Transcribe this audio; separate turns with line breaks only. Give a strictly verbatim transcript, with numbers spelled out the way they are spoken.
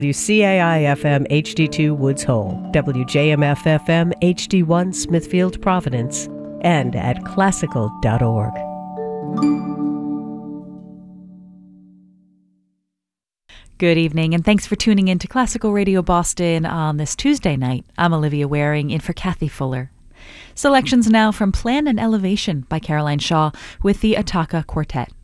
W C A I F M H D two Woods Hole, W J M F F M H D one Smithfield Providence, and at classical dot org.
Good evening, and thanks for tuning in to Classical Radio Boston on this Tuesday night. I'm Olivia Waring, in for Kathy Fuller. Selections now from Plan and Elevation by Caroline Shaw with the Attacca Quartet.